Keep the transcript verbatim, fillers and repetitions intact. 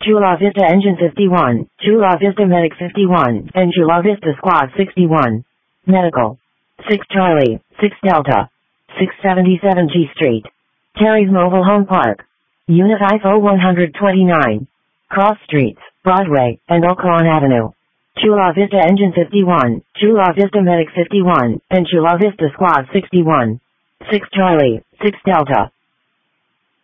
Chula Vista Engine fifty-one, Chula Vista Medic fifty-one, and Chula Vista Squad sixty-one. Medical. six Charlie, six Delta. six seventy-seven G Street. Terry's Mobile Home Park. Unit I F O one twenty-nine. Cross Streets, Broadway, and Oakland Avenue. Chula Vista Engine fifty-one, Chula Vista Medic fifty-one, and Chula Vista Squad sixty-one. six Charlie, six Delta.